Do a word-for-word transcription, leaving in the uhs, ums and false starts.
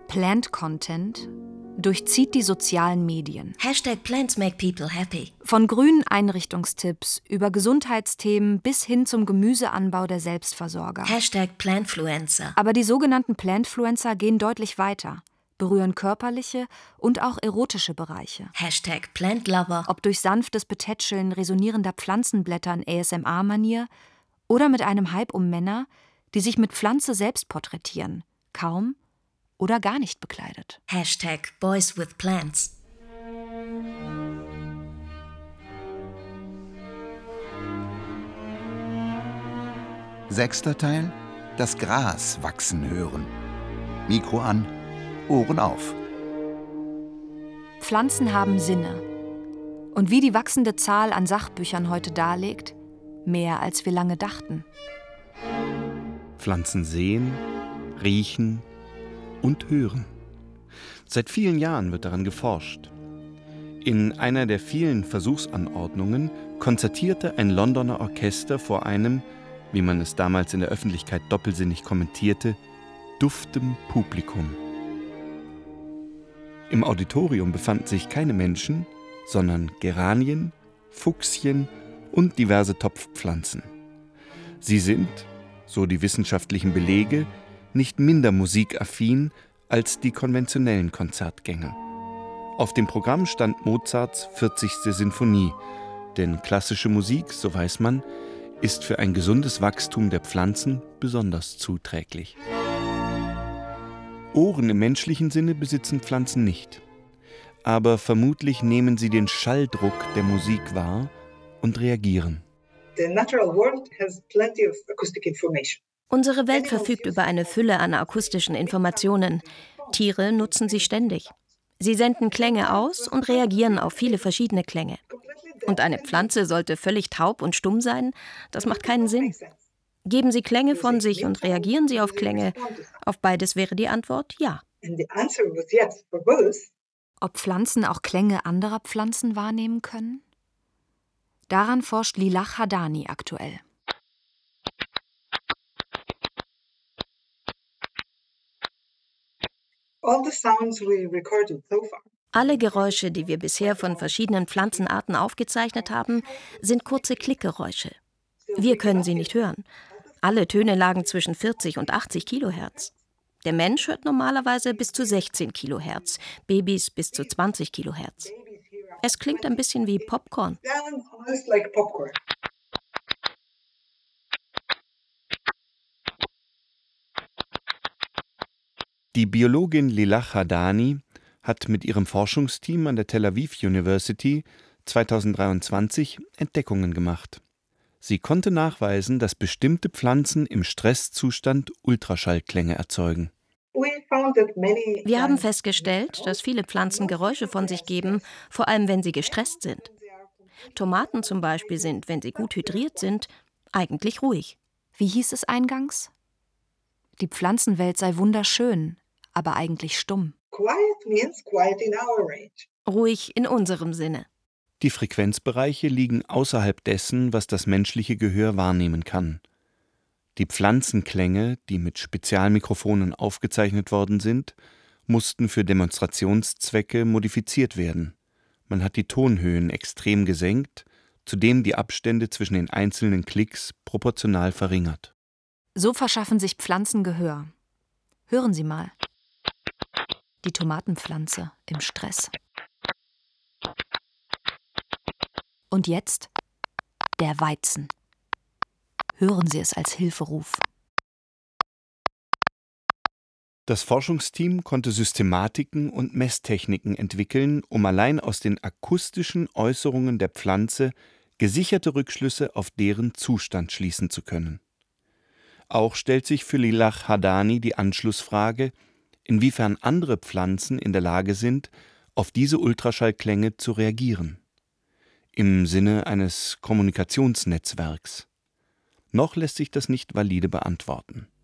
Plant Content durchzieht die sozialen Medien. Hashtag Plants make people happy. Von grünen Einrichtungstipps über Gesundheitsthemen bis hin zum Gemüseanbau der Selbstversorger. Hashtag Plantfluencer. Aber die sogenannten Plantfluencer gehen deutlich weiter, berühren körperliche und auch erotische Bereiche. Hashtag Plantlover. Ob durch sanftes Betätscheln resonierender Pflanzenblätter in A S M R-Manier oder mit einem Hype um Männer, die sich mit Pflanze selbst porträtieren, kaum oder gar nicht bekleidet. Hashtag Boys with Plants. Sechster Teil: Das Gras wachsen hören. Mikro an, Ohren auf. Pflanzen haben Sinne. Und wie die wachsende Zahl an Sachbüchern heute darlegt, mehr als wir lange dachten. Pflanzen sehen, riechen und hören. Seit vielen Jahren wird daran geforscht. In einer der vielen Versuchsanordnungen konzertierte ein Londoner Orchester vor einem, wie man es damals in der Öffentlichkeit doppelsinnig kommentierte, duftem Publikum. Im Auditorium befanden sich keine Menschen, sondern Geranien, Fuchsien und diverse Topfpflanzen. Sie sind, so die wissenschaftlichen Belege, nicht minder musikaffin als die konventionellen Konzertgänger. Auf dem Programm stand Mozarts vierzigste Sinfonie, denn klassische Musik, so weiß man, ist für ein gesundes Wachstum der Pflanzen besonders zuträglich. Ohren im menschlichen Sinne besitzen Pflanzen nicht. Aber vermutlich nehmen sie den Schalldruck der Musik wahr und reagieren. The natural world has plenty of acoustic information. Unsere Welt verfügt über eine Fülle an akustischen Informationen. Tiere nutzen sie ständig. Sie senden Klänge aus und reagieren auf viele verschiedene Klänge. Und eine Pflanze sollte völlig taub und stumm sein? Das macht keinen Sinn. Geben sie Klänge von sich und reagieren sie auf Klänge? Auf beides wäre die Antwort ja. Ob Pflanzen auch Klänge anderer Pflanzen wahrnehmen können? Daran forscht Lilach Hadani aktuell. Alle Geräusche, die wir bisher von verschiedenen Pflanzenarten aufgezeichnet haben, sind kurze Klickgeräusche. Wir können sie nicht hören. Alle Töne lagen zwischen vierzig und achtzig Kilohertz. Der Mensch hört normalerweise bis zu sechzehn Kilohertz, Babys bis zu zwanzig Kilohertz. Es klingt ein bisschen wie Popcorn. Die Biologin Lilach Hadani hat mit ihrem Forschungsteam an der Tel Aviv University zweitausenddreiundzwanzig Entdeckungen gemacht. Sie konnte nachweisen, dass bestimmte Pflanzen im Stresszustand Ultraschallklänge erzeugen. Wir haben festgestellt, dass viele Pflanzen Geräusche von sich geben, vor allem wenn sie gestresst sind. Tomaten zum Beispiel sind, wenn sie gut hydriert sind, eigentlich ruhig. Wie hieß es eingangs? Die Pflanzenwelt sei wunderschön, aber eigentlich stumm. Ruhig in unserem Sinne. Die Frequenzbereiche liegen außerhalb dessen, was das menschliche Gehör wahrnehmen kann. Die Pflanzenklänge, die mit Spezialmikrofonen aufgezeichnet worden sind, mussten für Demonstrationszwecke modifiziert werden. Man hat die Tonhöhen extrem gesenkt, zudem die Abstände zwischen den einzelnen Klicks proportional verringert. So verschaffen sich Pflanzen Gehör. Hören Sie mal. Die Tomatenpflanze im Stress. Und jetzt der Weizen. Hören Sie es als Hilferuf. Das Forschungsteam konnte Systematiken und Messtechniken entwickeln, um allein aus den akustischen Äußerungen der Pflanze gesicherte Rückschlüsse auf deren Zustand schließen zu können. Auch stellt sich für Lilach Hadani die Anschlussfrage, inwiefern andere Pflanzen in der Lage sind, auf diese Ultraschallklänge zu reagieren. Im Sinne eines Kommunikationsnetzwerks. Noch lässt sich das nicht valide beantworten.